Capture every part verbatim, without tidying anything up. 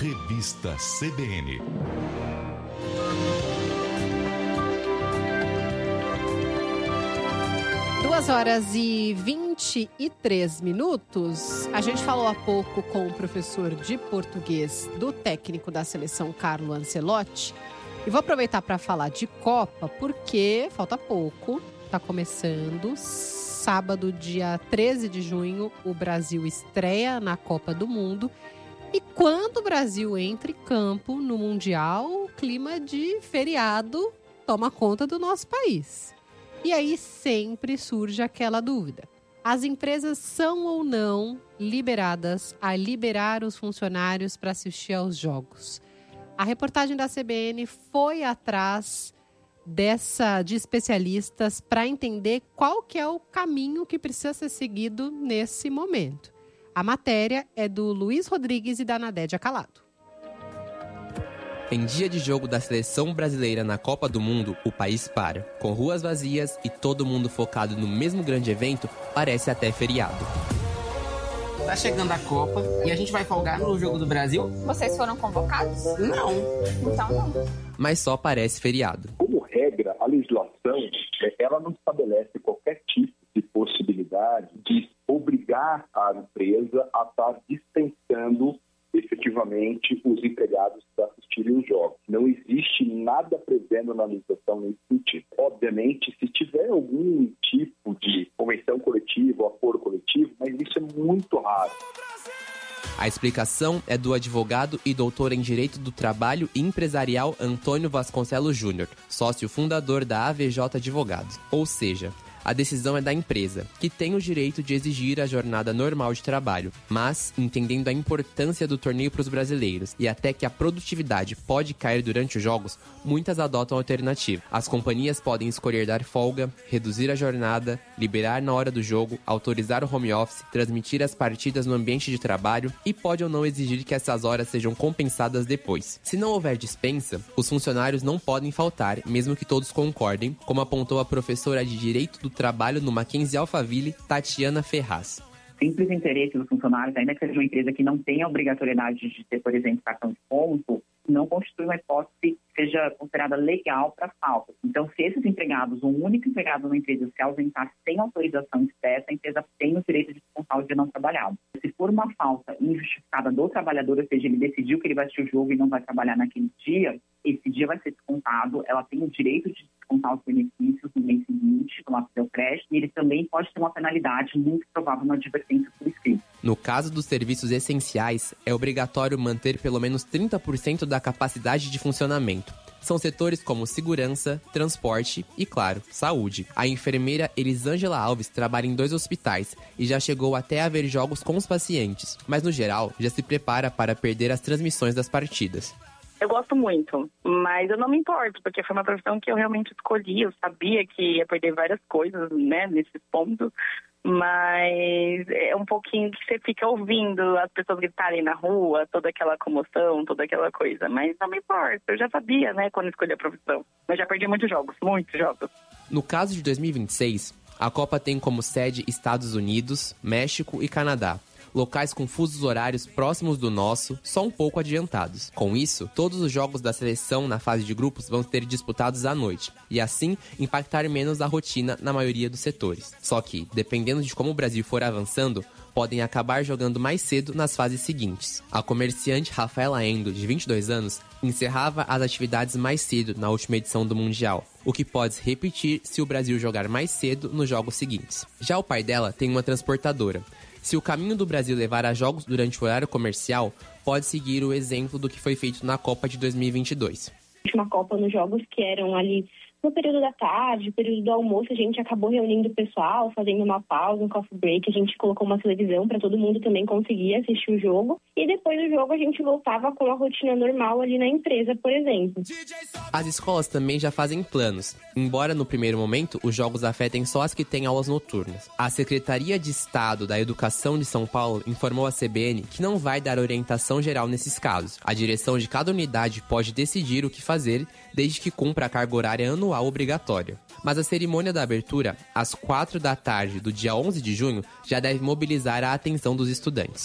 Revista C B N. Duas horas e vinte e três minutos. A gente falou há pouco com o professor de português do técnico da seleção, Carlo Ancelotti. E vou aproveitar para falar de Copa, porque falta pouco, está começando. Sábado, dia treze de junho, o Brasil estreia na Copa do Mundo. E quando o Brasil entra em campo no Mundial, o clima de feriado toma conta do nosso país. E aí sempre surge aquela dúvida. As empresas são ou não liberadas a liberar os funcionários para assistir aos jogos? A reportagem da C B N foi atrás dessa, de especialistas para entender qual que é o caminho que precisa ser seguido nesse momento. A matéria é do Luiz Rodrigues e da Nadédia Calado. Em dia de jogo da seleção brasileira na Copa do Mundo, o país para. Com ruas vazias e todo mundo focado no mesmo grande evento, parece até feriado. Tá chegando a Copa e a gente vai folgar no jogo do Brasil? Vocês foram convocados? Não. Então não. Mas só parece feriado. Como regra, a legislação, ela não estabelece qualquer tipo de possibilidade de obrigar a empresa a estar dispensando efetivamente os empregados para assistirem os jogos. Não existe nada prevendo na legislação nesse sentido. Obviamente, se tiver algum tipo de convenção coletiva ou acordo coletivo, mas isso é muito raro. A explicação é do advogado e doutor em Direito do Trabalho e Empresarial Antônio Vasconcelos Júnior, sócio fundador da A V J Advogados. Ou seja, a decisão é da empresa, que tem o direito de exigir a jornada normal de trabalho, mas, entendendo a importância do torneio para os brasileiros e até que a produtividade pode cair durante os jogos, muitas adotam a alternativa. As companhias podem escolher dar folga, reduzir a jornada, liberar na hora do jogo, autorizar o home office, transmitir as partidas no ambiente de trabalho e pode ou não exigir que essas horas sejam compensadas depois. Se não houver dispensa, os funcionários não podem faltar, mesmo que todos concordem, como apontou a professora de Direito do Trabalho no Mackenzie Alphaville, Tatiana Ferraz. Simples interesse dos funcionários, ainda que seja uma empresa que não tenha a obrigatoriedade de ter, por exemplo, cartão de ponto, não constitui uma hipótese que seja considerada legal para falta. Então, se esses empregados, um único empregado na empresa se ausentar sem autorização expressa, a empresa tem o direito de descontar o dia não trabalhado. Se for uma falta injustificada do trabalhador, ou seja, ele decidiu que ele vai assistir o jogo e não vai trabalhar naquele dia, esse dia vai ser descontado, ela tem o direito de descontar os benefícios no mês seguinte, no seu crédito, e ele também pode ter uma penalidade, muito provável, uma advertência por escrito. No caso dos serviços essenciais, é obrigatório manter pelo menos trinta por cento da capacidade de funcionamento. São setores como segurança, transporte e, claro, saúde. A enfermeira Elisângela Alves trabalha em dois hospitais e já chegou até a ver jogos com os pacientes, mas no geral já se prepara para perder as transmissões das partidas. Eu gosto muito, mas eu não me importo, porque foi uma profissão que eu realmente escolhi. Eu sabia que ia perder várias coisas, né, nesse ponto, mas é um pouquinho que você fica ouvindo as pessoas gritarem na rua, toda aquela comoção, toda aquela coisa, mas não me importa. Eu já sabia, né, quando escolhi a profissão. Mas já perdi muitos jogos, muitos jogos. No caso de dois mil e vinte e seis, a Copa tem como sede Estados Unidos, México e Canadá. Locais com fusos horários próximos do nosso, só um pouco adiantados. Com isso, todos os jogos da seleção na fase de grupos vão ser disputados à noite, e assim impactar menos a rotina na maioria dos setores. Só que, dependendo de como o Brasil for avançando, podem acabar jogando mais cedo nas fases seguintes. A comerciante Rafaela Endo, de vinte e dois anos, encerrava as atividades mais cedo na última edição do Mundial, o que pode se repetir se o Brasil jogar mais cedo nos jogos seguintes. Já o pai dela tem uma transportadora. Se o caminho do Brasil levar a jogos durante o horário comercial, pode seguir o exemplo do que foi feito na Copa de dois mil e vinte e dois. Uma Copa nos jogos que eram ali no período da tarde, no período do almoço, a gente acabou reunindo o pessoal, fazendo uma pausa, um coffee break, a gente colocou uma televisão para todo mundo também conseguir assistir o jogo. E depois do jogo a gente voltava com a rotina normal ali na empresa, por exemplo. As escolas também já fazem planos, embora no primeiro momento os jogos afetem só as que têm aulas noturnas. A Secretaria de Estado da Educação de São Paulo informou à C B N que não vai dar orientação geral nesses casos. A direção de cada unidade pode decidir o que fazer, desde que cumpra a carga horária anual obrigatória. Mas a cerimônia da abertura, às quatro da tarde do dia onze de junho, já deve mobilizar a atenção dos estudantes.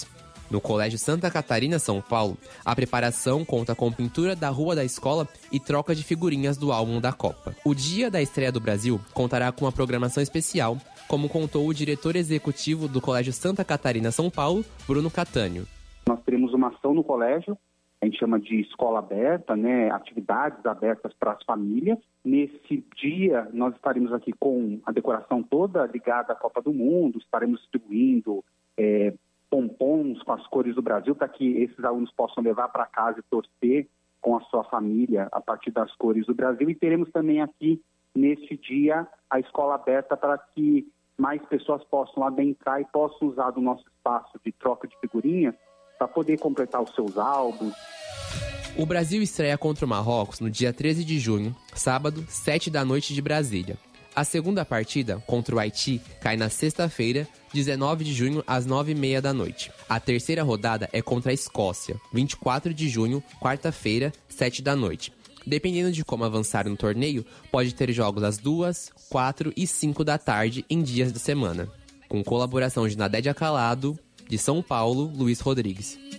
No Colégio Santa Catarina, São Paulo, a preparação conta com pintura da rua da escola e troca de figurinhas do álbum da Copa. O dia da estreia do Brasil contará com uma programação especial, como contou o diretor executivo do Colégio Santa Catarina, São Paulo, Bruno Catânio. Nós teremos uma ação no colégio, a gente chama de escola aberta, né? Atividades abertas para as famílias. Nesse dia, nós estaremos aqui com a decoração toda ligada à Copa do Mundo, estaremos distribuindo é, pompons com as cores do Brasil, para que esses alunos possam levar para casa e torcer com a sua família a partir das cores do Brasil. E teremos também aqui, neste dia, a escola aberta para que mais pessoas possam adentrar e possam usar do nosso espaço de troca de figurinhas para poder completar os seus álbuns. O Brasil estreia contra o Marrocos no dia treze de junho, sábado, sete da noite de Brasília. A segunda partida, contra o Haiti, cai na sexta-feira, dezenove de junho, às nove e meia da noite. A terceira rodada é contra a Escócia, vinte e quatro de junho, quarta-feira, sete da noite. Dependendo de como avançar no torneio, pode ter jogos às duas, quatro e cinco da tarde em dias da semana. Com colaboração de Nadédia Calado, de São Paulo, Luiz Rodrigues.